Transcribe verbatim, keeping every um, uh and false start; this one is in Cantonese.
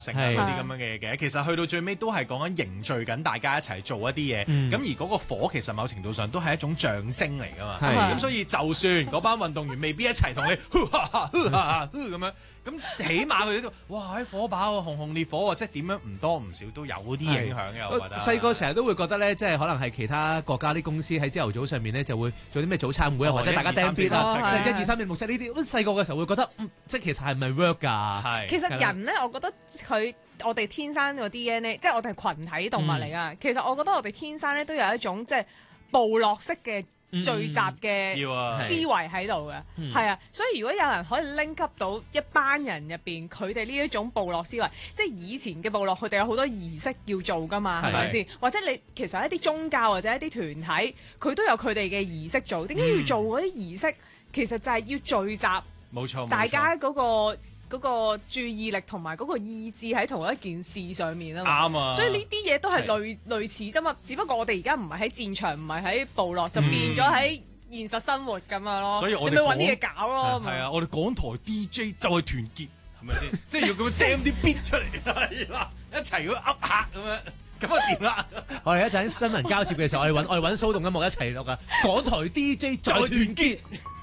成啊嗰啲咁樣嘅嘢嘅，其實去到最尾都係講緊凝聚緊大家一齊做一啲嘢，咁、嗯、而嗰個火其實某程度上都係一種象徵嚟㗎嘛，咁所以就算嗰班運動員未必一齊同你咁樣，咁起碼佢哋都哇喺火把喎，熊熊烈火喎，即係點樣唔多唔少都有啲影響嘅，我覺得。 細個成日都會覺得咧，即係可能係其他國家啲公司喺朝頭早上面咧就會做啲咩早餐會啊，哦、或者大家掟邊啊，即係一二三四五六七呢啲。咁細個嘅時候會覺得，嗯、即係其實係咪 work 㗎？係。其實人咧，我覺得佢我哋天生個 D N A，即係我哋係群體動物嚟㗎。嗯、其實我覺得我哋天生咧都有一種即係部落式嘅聚集嘅思維喺度嘅，係、嗯、啊，所以如果有人可以拎級到一班人入邊，佢哋呢一種部落思維，即係以前嘅部落，佢哋有好多儀式要做㗎嘛，係咪先？或者你其實一啲宗教或者一啲團體，佢都有佢哋嘅儀式做。點解要做嗰啲儀式？嗯、其實就係要聚集，冇錯，大家嗰、嗰個。嗰個注意力同埋嗰個意志喺同一件事上面啊嘛，啱啊！所以呢啲嘢都係類類似啫嘛，只不過我哋而家唔係喺戰場，唔係喺部落，就變咗喺現實生活咁樣咯。所以我哋咪揾啲嘢搞咯。 係啊，我哋港台 D J 就係團結，係咪先？即係要咁樣 jam 啲 beat 出嚟，係啦，一齊咁噏下咁樣，咁啊掂啦！ 我哋一陣新聞交接嘅時候，我哋揾我哋揾騷動音樂一齊錄啊！港台 D J 就係團結。